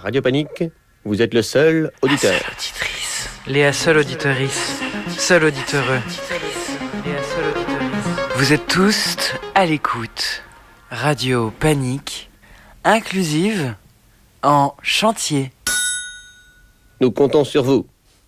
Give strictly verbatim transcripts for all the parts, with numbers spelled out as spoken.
Radio Panique, vous êtes le seul auditeur. La seule auditrice. Léa, seule auditorice. Seul auditeur. Léa, seule auditorice. Vous êtes tous à l'écoute. Radio Panique, inclusive, en chantier. Nous comptons sur vous.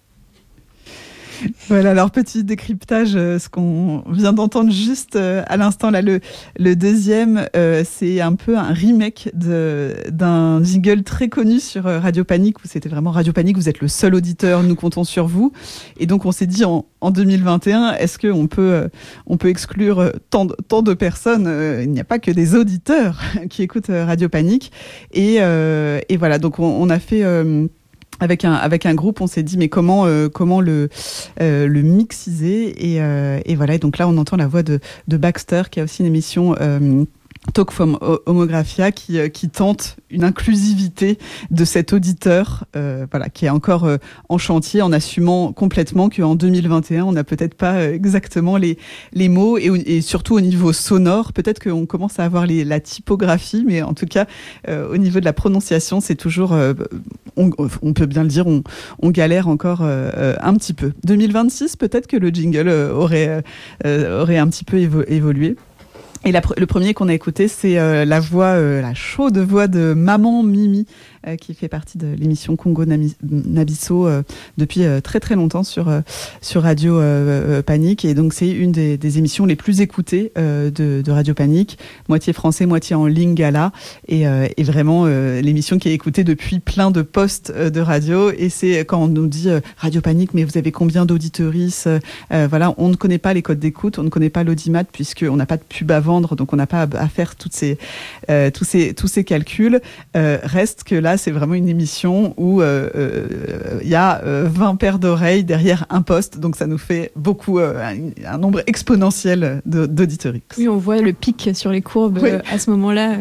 Voilà, alors petit décryptage, euh, ce qu'on vient d'entendre juste euh, à l'instant, là, le, le deuxième, euh, c'est un peu un remake de, d'un jingle très connu sur euh, Radio Panique, où c'était vraiment Radio Panique, vous êtes le seul auditeur, nous comptons sur vous. Et donc on s'est dit en, en deux mille vingt et un, est-ce qu'on peut, euh, on peut exclure euh, tant, de, tant de personnes, euh, il n'y a pas que des auditeurs qui écoutent euh, Radio Panique. Et, euh, et voilà, donc on, on a fait... Euh, Avec un avec un groupe, on s'est dit mais comment euh, comment le euh, le mixiser et euh, et voilà. Et donc là, on entend la voix de de Baxter, qui a aussi une émission euh, Talk from Homographia, qui euh, qui tente une inclusivité de cet auditeur, euh, voilà, qui est encore euh, en chantier, en assumant complètement qu'en deux mille vingt et un, on n'a peut-être pas euh, exactement les les mots et, et surtout au niveau sonore, peut-être qu'on commence à avoir les, la typographie, mais en tout cas euh, au niveau de la prononciation, c'est toujours, euh, on, on peut bien le dire, on, on galère encore euh, un petit peu. deux mille vingt-six, peut-être que le jingle euh, aurait euh, aurait un petit peu évo- évolué. Et la, le premier qu'on a écouté, c'est euh, la voix, euh, la chaude voix de Maman Mimi, euh, qui fait partie de l'émission Congo Nabisso euh, depuis euh, très très longtemps sur euh, sur Radio euh, Panique. Et donc c'est une des, des émissions les plus écoutées euh, de, de Radio Panique, moitié français, moitié en lingala, et, euh, et vraiment euh, l'émission qui est écoutée depuis plein de postes euh, de radio. Et c'est quand on nous dit euh, Radio Panique, mais vous avez combien d'auditeuristes euh, Voilà, on ne connaît pas les codes d'écoute, on ne connaît pas l'audimat puisqu'on n'a pas de pub à vendre. Donc on n'a pas à faire toutes ces, euh, tous, ces, tous ces calculs. Euh, reste que là, c'est vraiment une émission où il euh, euh, y a euh, vingt paires d'oreilles derrière un poste. Donc ça nous fait beaucoup, euh, un, un nombre exponentiel de, d'auditories. Oui, on voit le pic sur les courbes oui. euh, à ce moment-là.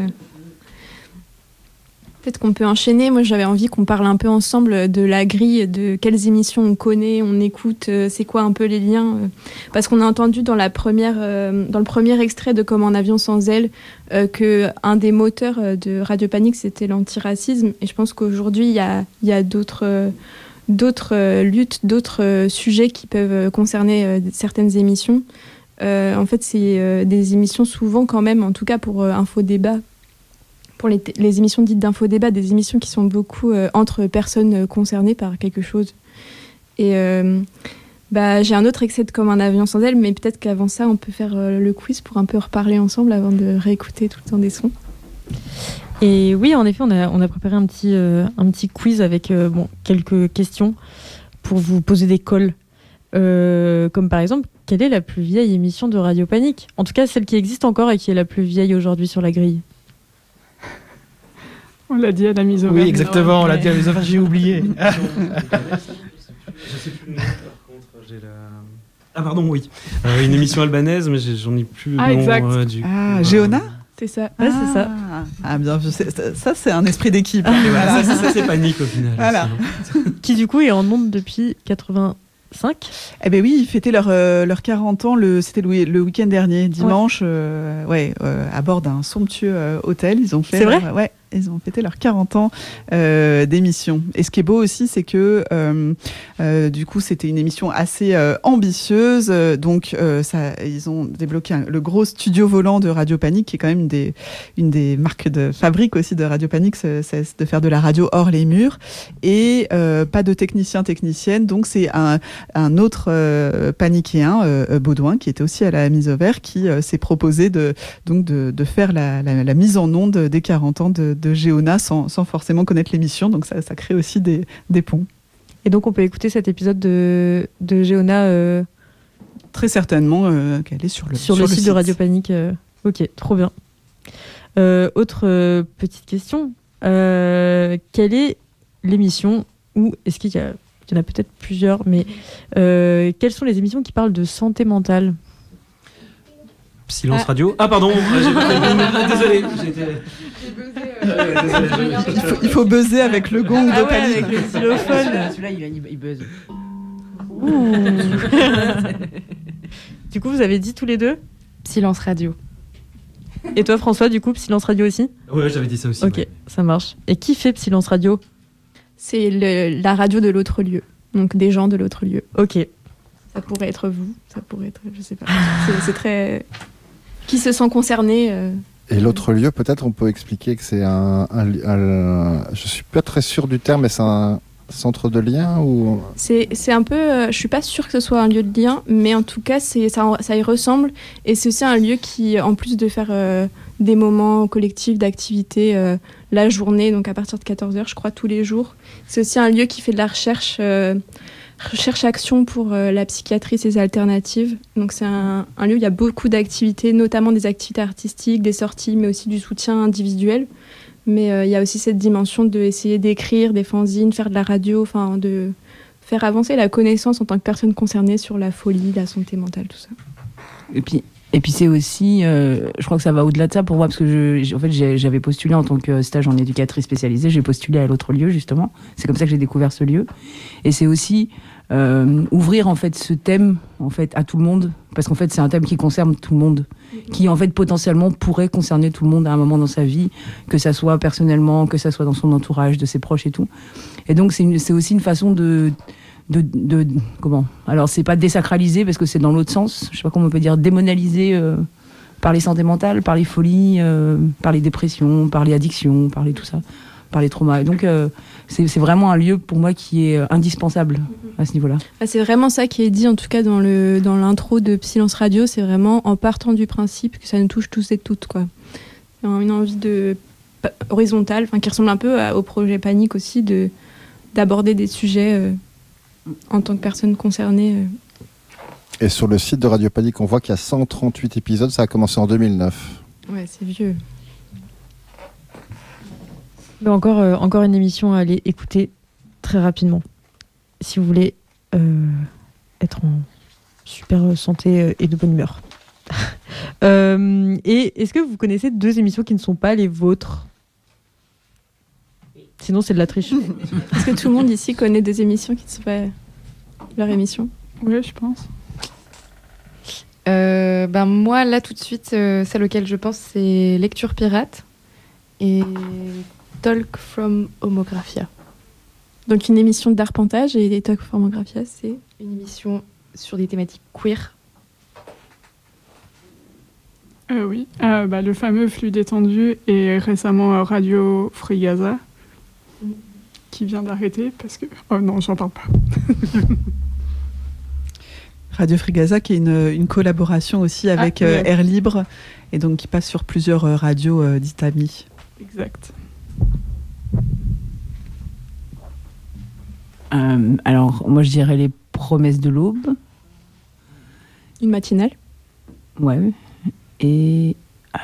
Peut-être qu'on peut enchaîner. Moi, j'avais envie qu'on parle un peu ensemble de la grille, de quelles émissions on connaît, on écoute, euh, c'est quoi un peu les liens. Euh, parce qu'on a entendu dans, la première, euh, dans le premier extrait de Comme un avion sans aile euh, qu'un des moteurs de Radio Panique, c'était l'antiracisme. Et je pense qu'aujourd'hui, il y a, y a d'autres, euh, d'autres euh, luttes, d'autres euh, sujets qui peuvent concerner euh, certaines émissions. Euh, en fait, c'est euh, des émissions souvent quand même, en tout cas pour euh, Infodébat, pour les, t- les émissions dites d'infodébat, des émissions qui sont beaucoup euh, entre personnes concernées par quelque chose. Et euh, bah, j'ai un autre excès de Comme un avion sans aile, mais peut-être qu'avant ça, on peut faire euh, le quiz pour un peu reparler ensemble avant de réécouter tout le temps des sons. Et oui, en effet, on a, on a préparé un petit, euh, un petit quiz avec euh, bon, quelques questions pour vous poser des cols. Euh, comme par exemple, quelle est la plus vieille émission de Radio Panique ? En tout cas, celle qui existe encore et qui est la plus vieille aujourd'hui sur la grille. On l'a dit à la mise au vert. Oui, exactement, okay. On l'a dit à la mise au vert, j'ai oublié. Je sais plus le nom, par contre, j'ai la... Ah pardon, oui. Euh, une émission albanaise, mais j'en ai plus le ah, nom. Exact. Euh, du ah, coup, Géona euh... C'est ça. Ah, c'est ça. Ah, bien, c'est, ça, c'est un esprit d'équipe. Ah, voilà. ça, ça, c'est Panique, au final. Voilà. Qui, du coup, est en ondes depuis quatre-vingt-cinq. Eh bien oui, ils fêtaient leurs euh, leur quarante ans, le, c'était le, le week-end dernier, dimanche, ouais, euh, ouais euh, à bord d'un somptueux euh, hôtel. Ils ont fait c'est vrai leur, ouais, ils ont fêté leurs quarante ans euh, d'émission. Et ce qui est beau aussi, c'est que euh, euh, du coup, c'était une émission assez euh, ambitieuse. Donc, euh, ça, ils ont débloqué un, le gros studio volant de Radio Panique, qui est quand même une des, une des marques de fabrique aussi de Radio Panique, c'est, c'est de faire de la radio hors les murs. Et euh, pas de technicien, technicienne. Donc, c'est un, un autre euh, paniquéen, euh, Baudouin, qui était aussi à la mise au vert, qui euh, s'est proposé de, donc de, de faire la, la, la mise en onde des quarante ans de de Géona sans, sans forcément connaître l'émission, donc ça, ça crée aussi des, des ponts. Et donc on peut écouter cet épisode de, de Géona euh... très certainement euh, qu'elle est sur le, sur sur le, le site, site de Radio Panique. Euh... Ok, trop bien. Euh, autre euh, petite question, euh, quelle est l'émission, ou est-ce qu'il y, a, il y en a peut-être plusieurs, mais euh, quelles sont les émissions qui parlent de santé mentale ? Silence ah. Radio. Ah pardon, j'ai pas désolé. J'ai été... Euh, il, faut, il faut buzzer avec le gong ah de Panique. Ouais, avec le xylophone. Celui-là, il, il buzz. Du coup, vous avez dit tous les deux Silence Radio. Et toi, François, du coup, Silence Radio aussi ? Ouais, j'avais dit ça aussi. Ok, ouais. Ça marche. Et qui fait Silence Radio ? C'est le, la radio de l'autre lieu, donc des gens de l'autre lieu. Ok. Ça pourrait être vous, ça pourrait être, je sais pas. C'est, c'est très... Qui se sent concerné euh... Et l'autre lieu, peut-être on peut expliquer que c'est un, un, un... Je suis pas très sûr du terme, mais c'est un centre de lien ou... C'est, c'est un peu... Euh, je suis pas sûre que ce soit un lieu de lien, mais en tout cas, c'est, ça, ça y ressemble. Et c'est aussi un lieu qui, en plus de faire euh, des moments collectifs d'activité euh, la journée, donc à partir de quatorze heures, je crois, tous les jours, c'est aussi un lieu qui fait de la recherche... Euh, recherche-action pour euh, la psychiatrie et ses alternatives. Donc c'est un, un lieu où il y a beaucoup d'activités, notamment des activités artistiques, des sorties, mais aussi du soutien individuel. Mais euh, il y a aussi cette dimension d'essayer d'écrire des fanzines, faire de la radio, enfin de faire avancer la connaissance en tant que personne concernée sur la folie, la santé mentale, tout ça. Et puis, et puis c'est aussi, euh, je crois que ça va au-delà de ça pour moi, parce que je, en fait, j'ai, j'avais postulé en tant que stage en éducatrice spécialisée, j'ai postulé à l'autre lieu justement. C'est comme ça que j'ai découvert ce lieu. Et c'est aussi euh, ouvrir en fait ce thème en fait à tout le monde, parce qu'en fait c'est un thème qui concerne tout le monde, qui en fait potentiellement pourrait concerner tout le monde à un moment dans sa vie, que ça soit personnellement, que ça soit dans son entourage, de ses proches et tout. Et donc c'est, une, c'est aussi une façon de De, de, de comment alors c'est pas désacraliser parce que c'est dans l'autre sens, je sais pas comment on peut dire, démonaliser euh, par les santé mentale, par les folies, euh, par les dépressions, par les addictions, par les tout ça, par les traumas. Et donc euh, c'est, c'est vraiment un lieu pour moi qui est indispensable à ce niveau-là. Ah, c'est vraiment ça qui est dit en tout cas dans le dans l'intro de Silence Radio, c'est vraiment en partant du principe que ça nous touche tous et toutes, quoi. Une envie de horizontale, enfin qui ressemble un peu à, au projet Panique aussi, de d'aborder des sujets euh, en tant que personne concernée. Euh... Et sur le site de Radio Panique, on voit qu'il y a cent trente-huit épisodes, ça a commencé en deux mille neuf. Ouais, c'est vieux. Mais encore, euh, encore une émission à aller écouter très rapidement. Si vous voulez euh, être en super santé et de bonne humeur. euh, et est-ce que vous connaissez deux émissions qui ne sont pas les vôtres ? Sinon, c'est de la triche. Est-ce que tout le monde ici connaît des émissions qui ne sont pas leur émission ? Oui, je pense. Euh, ben moi, là, tout de suite, euh, celle auquel je pense, c'est Lecture Pirate et Talk from Homographia. Donc, une émission d'arpentage, et Talk from Homographia, c'est une émission sur des thématiques queer. Euh, oui, euh, bah, le fameux Flux détendu et récemment euh, Radio Free Gaza, qui vient d'arrêter parce que... Oh non, j'en parle pas. Radio Free Gaza, qui est une, une collaboration aussi avec ah, ouais. euh, Air Libre, et donc qui passe sur plusieurs euh, radios euh, dites amies. Exact. Euh, alors, moi je dirais les Promesses de l'Aube. Une matinale. Ouais. Et... Euh...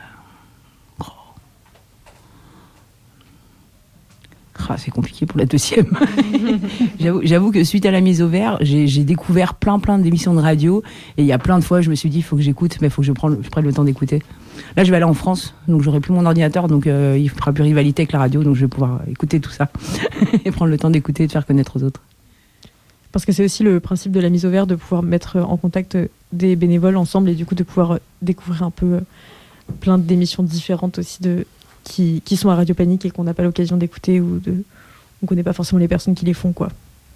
Ah, c'est compliqué pour la deuxième. j'avoue, j'avoue que suite à la mise au vert, j'ai, j'ai découvert plein plein d'émissions de radio, et il y a plein de fois je me suis dit il faut que j'écoute, mais il faut que je prenne, je prenne le temps d'écouter. Là je vais aller en France, donc j'aurai plus mon ordinateur, donc euh, il ne fera plus rivalité avec la radio, donc je vais pouvoir écouter tout ça et prendre le temps d'écouter et de faire connaître aux autres. Parce que c'est aussi le principe de la mise au vert, de pouvoir mettre en contact des bénévoles ensemble, et du coup de pouvoir découvrir un peu plein d'émissions différentes aussi de Qui, qui sont à Radio Panique et qu'on n'a pas l'occasion d'écouter, ou de, on ne connaît pas forcément les personnes qui les font, quoi.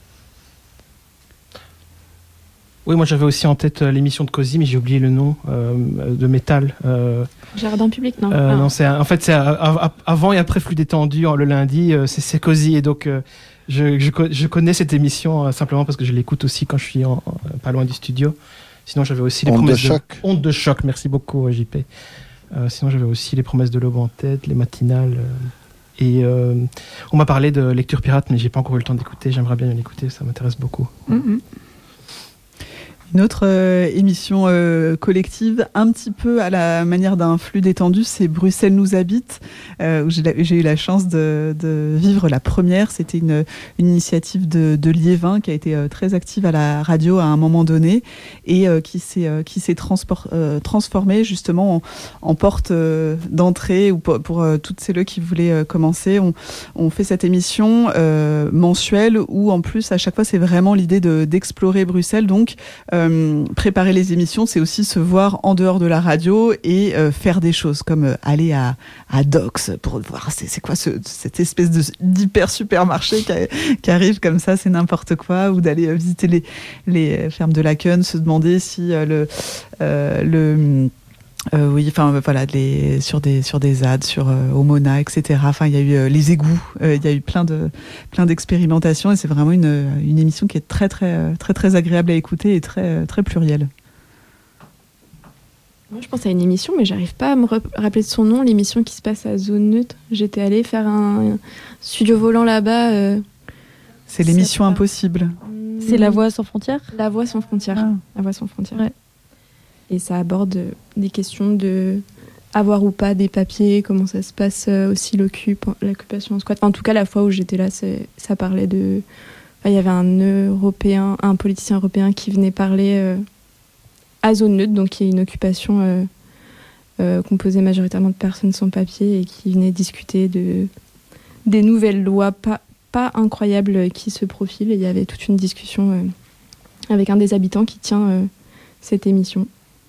Oui, moi j'avais aussi en tête euh, l'émission de Cozy, mais j'ai oublié le nom, euh, de métal. Euh, Jardin public, non euh, ah. Non, c'est, en fait, c'est à, à, avant et après Flux détendu, le lundi, euh, c'est, c'est Cozy. Et donc, euh, je, je, je connais cette émission euh, simplement parce que je l'écoute aussi quand je suis en, en, pas loin du studio. Sinon, j'avais aussi les Onde promesses de choc. De, Onde de choc, merci beaucoup, J P. Euh, sinon, j'avais aussi les Promesses de l'Aube en tête, les matinales. Euh, et euh, on m'a parlé de Lecture Pirate, mais j'ai pas encore eu le temps d'écouter. J'aimerais bien l'écouter, ça m'intéresse beaucoup. Mm-hmm. Une autre euh, émission euh, collective, un petit peu à la manière d'un flux détendu, c'est Bruxelles nous habite, euh, où j'ai, la, j'ai eu la chance de, de vivre la première. C'était une, une initiative de, de Liévin qui a été euh, très active à la radio à un moment donné, et euh, qui s'est, euh, qui s'est transport, euh, transformée justement en, en porte euh, d'entrée, ou pour, pour euh, toutes celles qui voulaient euh, commencer. On, on fait cette émission euh, mensuelle où en plus à chaque fois c'est vraiment l'idée de, d'explorer Bruxelles, donc euh, préparer les émissions, c'est aussi se voir en dehors de la radio et euh, faire des choses comme euh, aller à, à Docs pour voir c'est, c'est quoi ce, cette espèce de, d'hyper supermarché qui, a, qui arrive comme ça, c'est n'importe quoi, ou d'aller euh, visiter les, les fermes de Laken, se demander si euh, le... Euh, le Euh, oui, enfin voilà, les, sur des sur des Z A D, sur euh, Omona, et cetera. Enfin, il y a eu euh, les égouts, euh, il y a eu plein de plein d'expérimentations et c'est vraiment une une émission qui est très très très très agréable à écouter et très très plurielle. Moi, je pense à une émission, mais j'arrive pas à me re- rappeler de son nom. L'émission qui se passe à Zone Neutre. J'étais allée faire un, un studio volant là-bas. Euh, c'est l'émission pas... Impossible. C'est La Voix sans frontières. La Voix sans frontières. Ah. La Voix sans frontières. Ouais. Et ça aborde des questions de avoir ou pas des papiers, comment ça se passe aussi l'occupe, l'occupation en squat. Enfin, en tout cas, la fois où j'étais là, c'est, ça parlait de... Enfin, il y avait un Européen, un politicien européen qui venait parler euh, à Zone Neutre, donc qui est une occupation euh, euh, composée majoritairement de personnes sans papier et qui venait discuter de, des nouvelles lois pas, pas incroyables qui se profilent. Et il y avait toute une discussion euh, avec un des habitants qui tient euh, cette émission.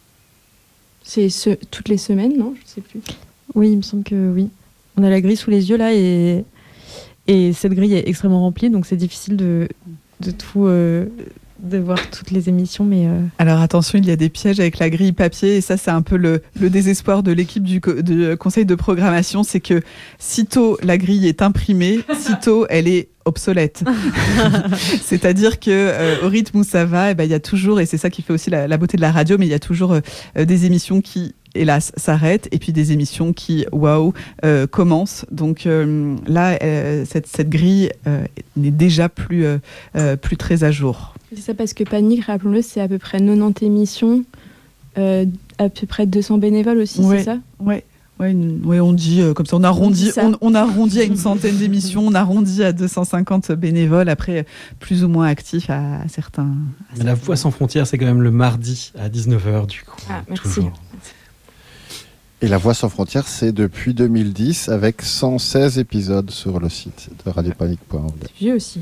C'est ce, toutes les semaines, non ? Je ne sais plus. Oui, il me semble que oui. On a la grille sous les yeux là et, et cette grille est extrêmement remplie, donc c'est difficile de, de tout... Euh, de voir toutes les émissions, mais... Euh... Alors attention, il y a des pièges avec la grille papier, et ça c'est un peu le, le désespoir de l'équipe du, co- du conseil de programmation, c'est que sitôt la grille est imprimée, sitôt elle est obsolète. C'est-à-dire que euh, au rythme où ça va, eh ben, il y a toujours, et c'est ça qui fait aussi la, la beauté de la radio, mais il y a toujours euh, des émissions qui, hélas, s'arrêtent, et puis des émissions qui, waouh, euh, commencent. Donc euh, là, euh, cette, cette grille euh, n'est déjà plus, euh, euh, plus très à jour. C'est ça, parce que Panique, rappelons-le, c'est à peu près quatre-vingt-dix émissions, euh, à peu près deux cents bénévoles aussi, ouais, c'est ça ? Ouais. Ouais, une, ouais, on dit euh, comme ça, on arrondit, on, on, on arrondit à une centaine d'émissions, on arrondit à deux cent cinquante bénévoles, après plus ou moins actifs à, à certains. À Mais La Voix sans frontières, c'est quand même le mardi à dix-neuf heures du coup. Ah, merci. Toujours. Et La Voix sans frontières, c'est depuis deux mille dix avec cent seize épisodes sur le site de radio panique point org. C'est vieux aussi.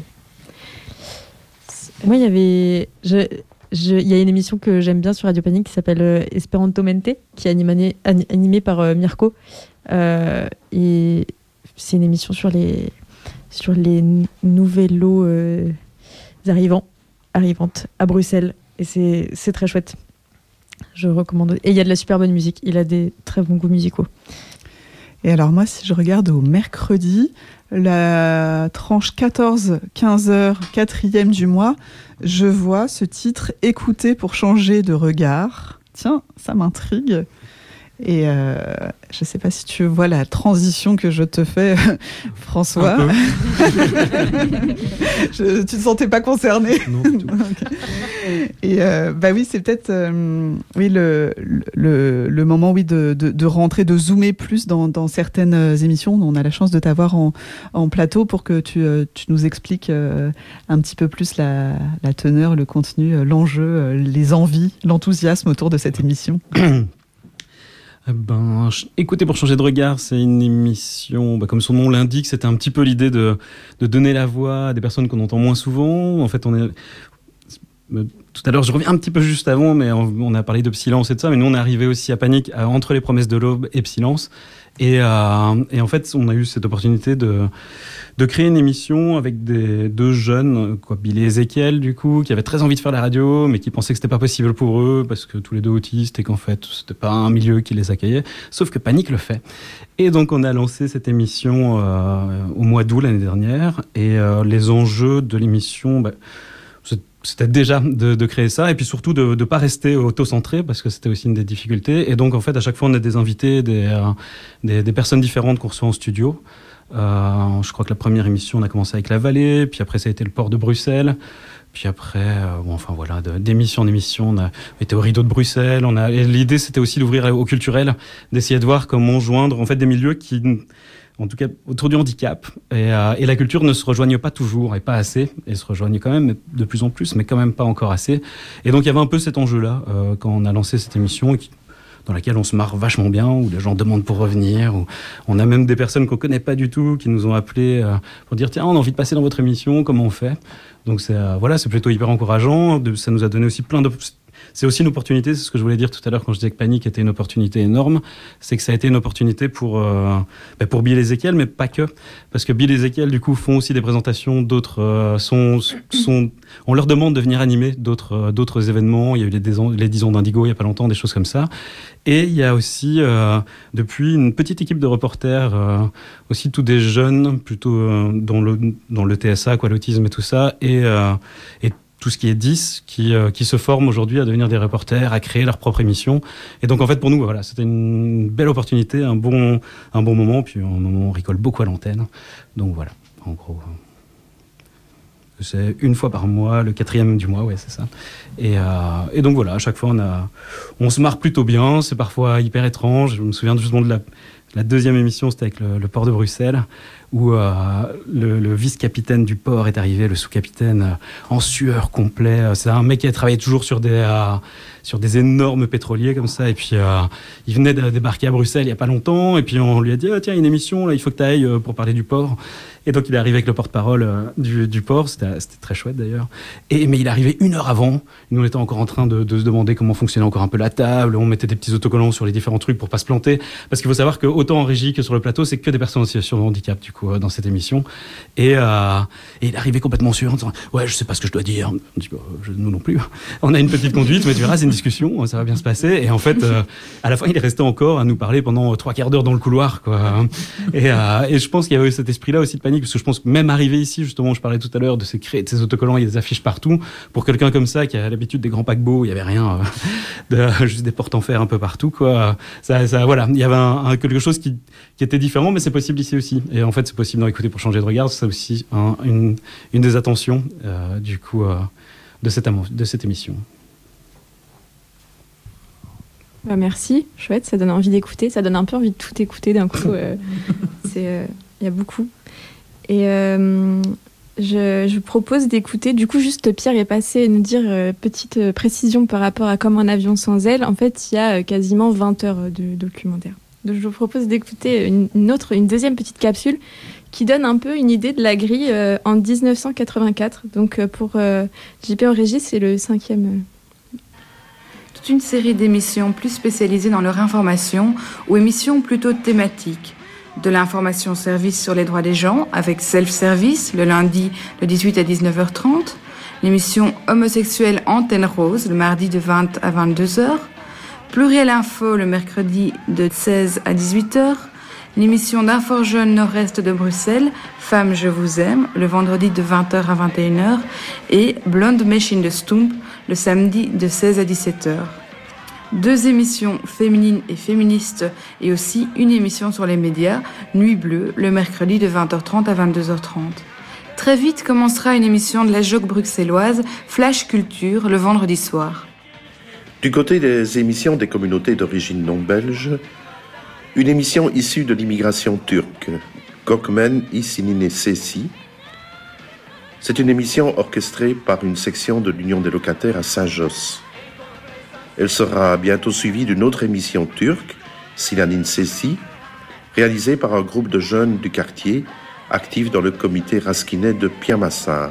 Moi, il y avait, je, je, il y a une émission que j'aime bien sur Radio Panique qui s'appelle euh, Esperanto Mente, qui est animée, animée par euh, Mirko. Euh, et c'est une émission sur les, sur les n- nouvellos euh, arrivants, arrivantes à Bruxelles. Et c'est, c'est très chouette. Je recommande. Et il y a de la super bonne musique. Il a des très bons goûts musicaux. Et alors moi, si je regarde au mercredi, la tranche quatorze quinze heures, quatrième du mois, je vois ce titre « Écouter pour changer de regard ». Tiens, ça m'intrigue. Et euh, je ne sais pas si tu vois la transition que je te fais, François. je, tu ne te sentais pas concerné. Non, du tout. Okay. Et euh, bah oui, c'est peut-être euh, oui, le, le, le moment oui, de, de, de rentrer, de zoomer plus dans, dans certaines émissions. On a la chance de t'avoir en, en plateau pour que tu, tu nous expliques euh, un petit peu plus la, la teneur, le contenu, l'enjeu, les envies, l'enthousiasme autour de cette émission. Ben, écoutez pour changer de regard, c'est une émission, ben, comme son nom l'indique, c'était un petit peu l'idée de, de donner la voix à des personnes qu'on entend moins souvent. En fait, on est... Tout à l'heure, je reviens un petit peu juste avant, mais on, on a parlé de Psylance et de ça, mais nous, on est arrivé aussi à Panique, à, entre les promesses de l'aube et Psylance. Et, euh, et en fait, on a eu cette opportunité de, de créer une émission avec des deux jeunes, quoi, Billy et Ezekiel, du coup, qui avaient très envie de faire la radio, mais qui pensaient que c'était pas possible pour eux, parce que tous les deux autistes, et qu'en fait, c'était pas un milieu qui les accueillait. Sauf que Panique le fait. Et donc, on a lancé cette émission euh, au mois d'août l'année dernière, et euh, les enjeux de l'émission, bah, c'était déjà de, de créer ça, et puis surtout de ne pas rester auto-centré, parce que c'était aussi une des difficultés. Et donc, en fait, à chaque fois, on a des invités, des, euh, des, des personnes différentes qu'on reçoit en studio. Euh, je crois que la première émission, on a commencé avec la Vallée, puis après, ça a été le port de Bruxelles. Puis après, euh, bon, enfin voilà, de, d'émission en émission, on a été au Rideau de Bruxelles. On a, et l'idée, c'était aussi d'ouvrir au culturel, d'essayer de voir comment joindre en fait, des milieux qui... en tout cas autour du handicap, et, euh, et la culture ne se rejoignent pas toujours, et pas assez, et se rejoignent quand même de plus en plus, mais quand même pas encore assez. Et donc il y avait un peu cet enjeu-là, euh, quand on a lancé cette émission, qui dans laquelle on se marre vachement bien, où les gens demandent pour revenir, où on a même des personnes qu'on connaît pas du tout qui nous ont appelés euh, pour dire tiens, on a envie de passer dans votre émission, comment on fait? Donc c'est euh, voilà, c'est plutôt hyper encourageant. De, ça nous a donné aussi plein de C'est aussi une opportunité, c'est ce que je voulais dire tout à l'heure quand je disais que Panique était une opportunité énorme, c'est que ça a été une opportunité pour, euh, bah pour Bill Ezekiel, mais pas que. Parce que Bill et Ezekiel, du coup, font aussi des présentations, d'autres euh, sont, sont... On leur demande de venir animer d'autres, euh, d'autres événements. Il y a eu les, les dix ans d'Indigo il y a pas longtemps, des choses comme ça. Et il y a aussi, euh, depuis, une petite équipe de reporters, euh, aussi tous des jeunes, plutôt euh, dans, le, dans le T S A, quoi, l'autisme et tout ça, et, euh, et tout ce qui est dix, qui, euh, qui se forment aujourd'hui à devenir des reporters, à créer leur propre émission. Et donc, en fait, pour nous, voilà, c'était une belle opportunité, un bon, un bon moment, puis un moment où on rigole beaucoup à l'antenne. Donc, voilà, en gros. C'est une fois par mois, le quatrième du mois, ouais, c'est ça. Et, euh, et donc, voilà, à chaque fois, on, a, on se marre plutôt bien. C'est parfois hyper étrange. Je me souviens justement de la, la deuxième émission, c'était avec le, le port de Bruxelles, où euh, le, le vice-capitaine du port est arrivé, le sous-capitaine, euh, en sueur complet. C'est un mec qui a travaillé toujours sur des, euh, sur des énormes pétroliers comme ça. Et puis, euh, il venait de débarquer à Bruxelles il n'y a pas longtemps. Et puis, on lui a dit, ah, tiens, une émission, là, il faut que tu ailles euh, pour parler du port. Et donc, il est arrivé avec le porte-parole euh, du, du port. C'était, c'était très chouette, d'ailleurs. Et, mais il est arrivé une heure avant. Nous, on était encore en train de, de se demander comment fonctionnait encore un peu la table. On mettait des petits autocollants sur les différents trucs pour pas se planter. Parce qu'il faut savoir que autant en régie que sur le plateau, c'est que des personnes en situation de handicap, du coup, euh, dans cette émission. Et, euh, et il est arrivé complètement sûr en disant, ouais, je sais pas ce que je dois dire. On dit, bah, je, nous non plus. On a une petite conduite, mais tu verras, c'est une discussion, ça va bien se passer. Et en fait, euh, à la fin, il est resté encore à nous parler pendant trois quarts d'heure dans le couloir, quoi. Et, euh, et je pense qu'il y avait cet esprit-là aussi de Panique, parce que je pense que même arrivé ici, justement, je parlais tout à l'heure de ces, cré... de ces autocollants, il y a des affiches partout. Pour quelqu'un comme ça, qui a l'habitude des grands paquebots, il y avait rien, euh, de, juste des portes en fer un peu partout, quoi. Ça, ça, voilà, il y avait un, un, quelque chose qui, qui était différent, mais c'est possible ici aussi. Et en fait, c'est possible d'en écouter pour changer de regard. C'est aussi un, une, une des attentions, euh, du coup, euh, de, cette, de cette émission. Bah merci, chouette, ça donne envie d'écouter, ça donne un peu envie de tout écouter d'un coup. Euh, c'est, il euh, y a beaucoup. Et euh, je, je propose d'écouter, du coup, juste Pierre est passé nous dire euh, petite euh, précision par rapport à Comme un avion sans aile. En fait, il y a euh, quasiment vingt heures de documentaire. Donc, je vous propose d'écouter une, une autre, une deuxième petite capsule qui donne un peu une idée de la grille euh, en dix-neuf cent quatre-vingt-quatre. Donc, euh, pour euh, J P en régie, c'est le cinquième. Euh, Une série d'émissions plus spécialisées dans leur information ou émissions plutôt thématiques. De l'information service sur les droits des gens avec Self-Service le lundi de dix-huit à dix-neuf heures trente, l'émission Homosexuelle Antenne Rose le mardi de vingt à vingt-deux heures, Pluriel Info le mercredi de seize à dix-huit heures, l'émission d'Info-Jeunes Nord-Est de Bruxelles, Femmes je vous aime, le vendredi de vingt heures à vingt et une heures, et Blonde Machine de Stump, le samedi de seize à dix-sept heures. Deux émissions féminines et féministes et aussi une émission sur les médias, Nuit Bleue, le mercredi de vingt heures trente à vingt-deux heures trente. Très vite commencera une émission de la joke bruxelloise, Flash Culture, le vendredi soir. Du côté des émissions des communautés d'origine non belge, une émission issue de l'immigration turque, Gökmen İsinini Sesi. C'est une émission orchestrée par une section de l'Union des locataires à Saint-Josse. Elle sera bientôt suivie d'une autre émission turque, Sinanin Sesi, réalisée par un groupe de jeunes du quartier actifs dans le comité raskinet de Piamassar.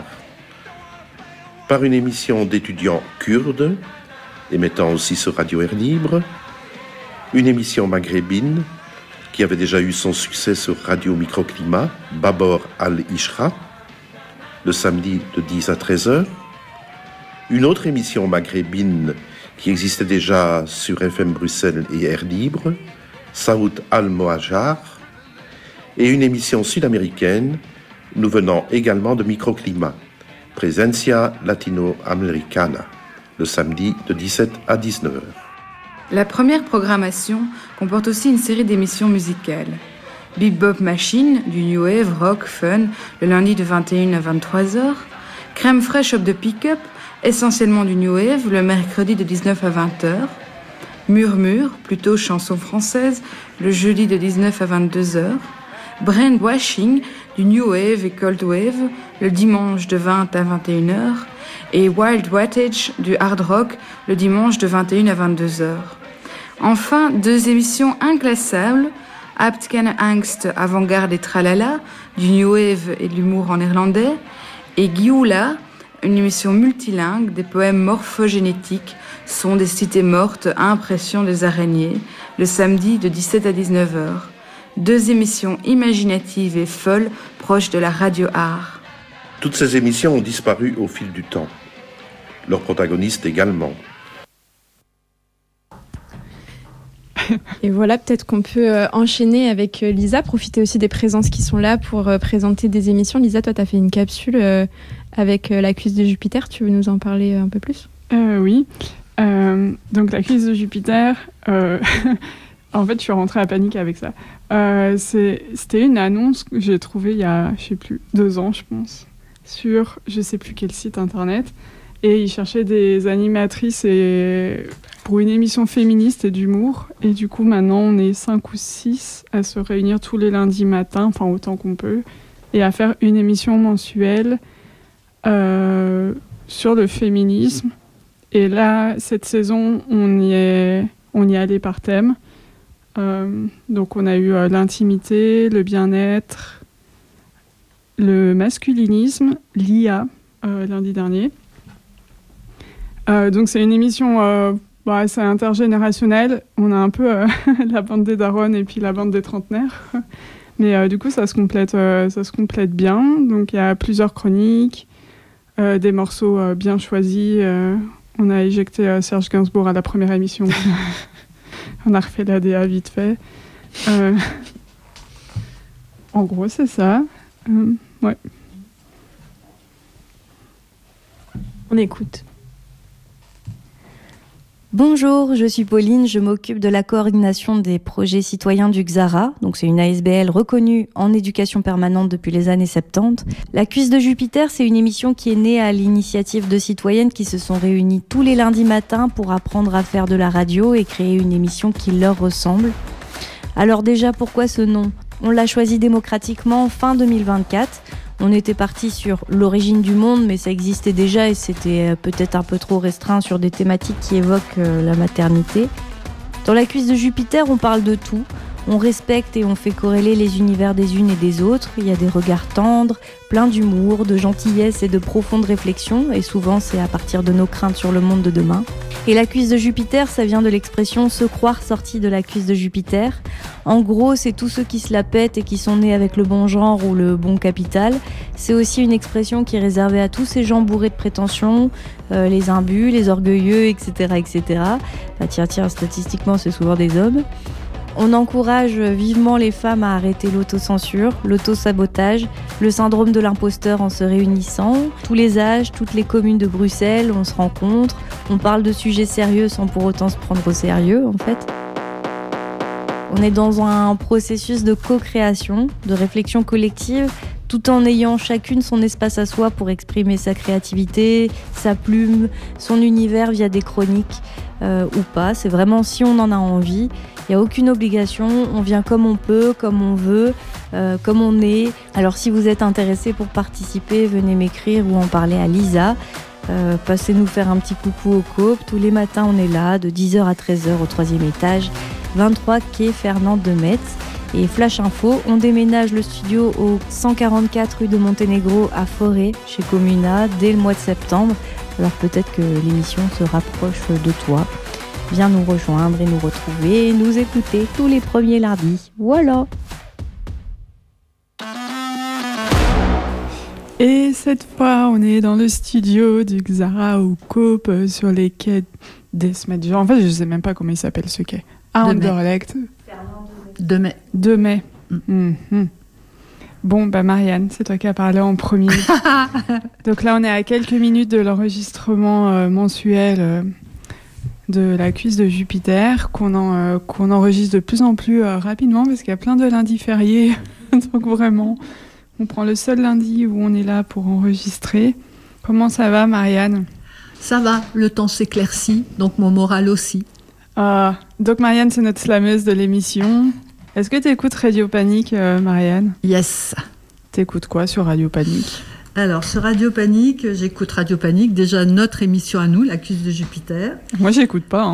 Par une émission d'étudiants kurdes, émettant aussi sur Radio Air Libre, une émission maghrébine, qui avait déjà eu son succès sur Radio Microclimat, Babor al-Ishra, le samedi de dix à treize heures, une autre émission maghrébine qui existait déjà sur F M Bruxelles et Air Libre, Saoud al-Mohajar, et une émission sud-américaine, nous venant également de Microclimat, Presencia Latino-Americana, le samedi de dix-sept à dix-neuf heures. La première programmation comporte aussi une série d'émissions musicales. Bebop Machine, du New Wave, Rock, Fun, le lundi de vingt et une à vingt-trois heures. Crème fraîche Up de Pick-up, essentiellement du New Wave, le mercredi de dix-neuf à vingt heures. Murmure, plutôt chanson française, le jeudi de dix-neuf à vingt-deux heures. Brainwashing, du New Wave et Cold Wave, le dimanche de vingt à vingt et une heures. Et Wild Wattage, du hard rock, le dimanche de vingt et une à vingt-deux heures. Enfin, deux émissions inclassables, Abt Keine Angst, avant-garde et tralala, du new wave et de l'humour en néerlandais, et Gioula, une émission multilingue, des poèmes morphogénétiques, sont des cités mortes à impression des araignées, le samedi de dix-sept à dix-neuf heures. Deux émissions imaginatives et folles, proches de la radio art. Toutes ces émissions ont disparu au fil du temps. Leurs protagonistes également. Et voilà, peut-être qu'on peut euh, enchaîner avec euh, Lisa, profiter aussi des présences qui sont là pour euh, présenter des émissions. Lisa, toi, tu as fait une capsule euh, avec euh, la cuisse de Jupiter. Tu veux nous en parler un peu plus ? euh, Oui. Euh, donc, la cuisse de Jupiter, euh, en fait, je suis rentrée à Panique avec ça. Euh, c'est, c'était une annonce que j'ai trouvée il y a, je sais plus, deux ans, je pense, sur je sais plus quel site internet. Et ils cherchaient des animatrices et... pour une émission féministe et d'humour. Et du coup, maintenant, on est cinq ou six à se réunir tous les lundis matins, enfin autant qu'on peut, et à faire une émission mensuelle euh, sur le féminisme. Et là, cette saison, on y est, on y est allé par thème. Euh, donc, on a eu euh, l'intimité, le bien-être, le masculinisme, l'I A, euh, lundi dernier. Euh, donc, c'est une émission... Euh, Bah, c'est intergénérationnel. On a un peu euh, la bande des darons et puis la bande des trentenaires. Mais euh, du coup, ça se complète, euh, ça se complète bien. Donc, il y a plusieurs chroniques, euh, des morceaux euh, bien choisis. Euh, on a éjecté euh, Serge Gainsbourg à la première émission. On a refait l'A D A vite fait. Euh, en gros, c'est ça. Euh, ouais. On écoute. Bonjour, je suis Pauline, je m'occupe de la coordination des projets citoyens du Xara. Donc c'est une A S B L reconnue en éducation permanente depuis les années soixante-dix. La cuisse de Jupiter, c'est une émission qui est née à l'initiative de citoyennes qui se sont réunies tous les lundis matins pour apprendre à faire de la radio et créer une émission qui leur ressemble. Alors déjà, pourquoi ce nom ? On l'a choisi démocratiquement fin deux mille vingt-quatre. On était parti sur l'origine du monde, mais ça existait déjà et c'était peut-être un peu trop restreint sur des thématiques qui évoquent la maternité. Dans la cuisse de Jupiter, on parle de tout. On respecte et on fait corréler les univers des unes et des autres. Il y a des regards tendres, pleins d'humour, de gentillesse et de profonde réflexion. Et souvent, c'est à partir de nos craintes sur le monde de demain. Et la cuisse de Jupiter, ça vient de l'expression « se croire sorti de la cuisse de Jupiter ». En gros, c'est tous ceux qui se la pètent et qui sont nés avec le bon genre ou le bon capital. C'est aussi une expression qui est réservée à tous ces gens bourrés de prétentions, euh, les imbus, les orgueilleux, et cetera et cetera. Ah, tiens, tiens, statistiquement, c'est souvent des hommes. On encourage vivement les femmes à arrêter l'autocensure, l'autosabotage, le syndrome de l'imposteur en se réunissant. Tous les âges, toutes les communes de Bruxelles, on se rencontre, on parle de sujets sérieux sans pour autant se prendre au sérieux en fait. On est dans un processus de co-création, de réflexion collective, tout en ayant chacune son espace à soi pour exprimer sa créativité, sa plume, son univers via des chroniques euh, ou pas. C'est vraiment si on en a envie. Il n'y a aucune obligation, on vient comme on peut, comme on veut, euh, comme on est. Alors si vous êtes intéressé pour participer, venez m'écrire ou en parler à Lisa. Euh, passez nous faire un petit coucou au coop. Tous les matins on est là, de dix heures à treize heures au troisième étage, vingt-trois quai Fernand de Metz. Et Flash Info, on déménage le studio au cent quarante-quatre rue de Monténégro à Forêt, chez Comuna, dès le mois de septembre. Alors peut-être que l'émission se rapproche de toi. Viens nous rejoindre et nous retrouver et nous écouter tous les premiers lundis. Voilà. Et cette fois, on est dans le studio du Xara au Coop sur les quais d'Esmet. En fait, je sais même pas comment il s'appelle ce quai. À Anderlecht. De mai. De mai. Mm. Mm-hmm. Bon, bah Marianne, c'est toi qui as parlé en premier. Donc là, on est à quelques minutes de l'enregistrement euh, mensuel euh, de la cuisse de Jupiter, qu'on, en, euh, qu'on enregistre de plus en plus euh, rapidement parce qu'il y a plein de lundis fériés. Donc vraiment, on prend le seul lundi où on est là pour enregistrer. Comment ça va, Marianne ? Ça va, le temps s'éclaircit, donc mon moral aussi. Ah, donc Marianne, c'est notre slameuse de l'émission. Est-ce que tu écoutes Radio Panique, euh, Marianne ? Yes. T'écoutes quoi sur Radio Panique ? Alors, sur Radio Panique, j'écoute Radio Panique, déjà notre émission à nous, la cuisse de Jupiter. Moi, j'écoute pas, hein.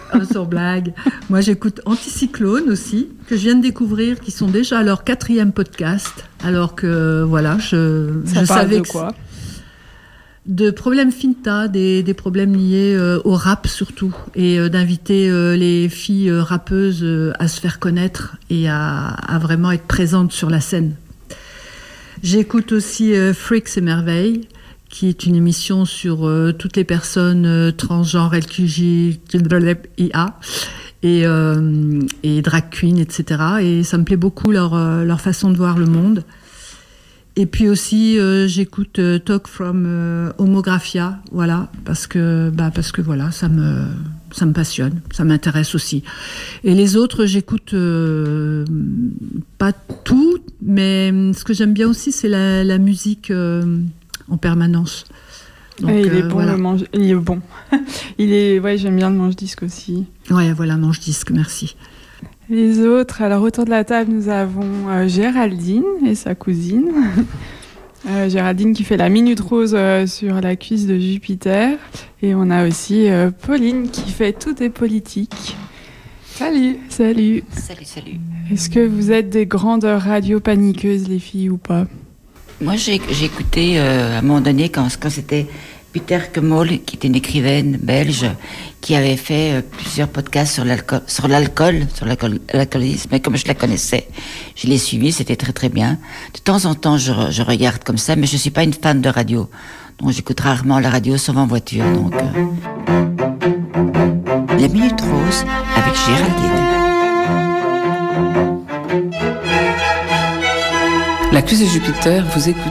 Oh, sans blague. Moi, j'écoute Anticyclone aussi, que je viens de découvrir, qui sont déjà à leur quatrième podcast. Alors que, voilà, je, Ça je parle savais de que quoi de problèmes finta, des, des problèmes liés euh, au rap surtout, et euh, d'inviter euh, les filles euh, rappeuses euh, à se faire connaître et à, à vraiment être présentes sur la scène. J'écoute aussi euh, Freaks et Merveilles, qui est une émission sur euh, toutes les personnes euh, transgenres, L Q J, I A, et, euh, et drag queen, et cetera. Et ça me plaît beaucoup leur, euh, leur façon de voir le monde. Et puis aussi, euh, j'écoute euh, Talk from euh, Homographia, voilà, parce que, bah, parce que voilà, ça me, ça me passionne, ça m'intéresse aussi. Et les autres, j'écoute euh, pas tout, mais ce que j'aime bien aussi, c'est la, la musique euh, en permanence. Donc, Et il est euh, bon, voilà. le manche... il est bon. il est, ouais, j'aime bien le manche-disque aussi. Ouais, voilà, manche-disque, merci. Les autres, alors autour de la table, nous avons euh, Géraldine et sa cousine. euh, Géraldine qui fait la Minute Rose euh, sur la cuisse de Jupiter. Et on a aussi euh, Pauline qui fait tout est politique. Salut. Salut. Salut, salut. Est-ce que vous êtes des grandes radios paniqueuses, les filles, ou pas? Moi, j'ai, j'ai écouté euh, à un moment donné, quand, quand c'était Peter Kemol, qui était une écrivaine belge, qui avait fait euh, plusieurs podcasts sur l'alcool, sur l'alcool, sur l'alcool, l'alcoolisme. Et comme je la connaissais, je l'ai suivie, c'était très très bien. De temps en temps, je, je regarde comme ça, mais je suis pas une fan de radio. Donc j'écoute rarement la radio, sauf en voiture. Donc, euh... La Minute Rose avec Géraldine. La cuisse de Jupiter, vous écoutez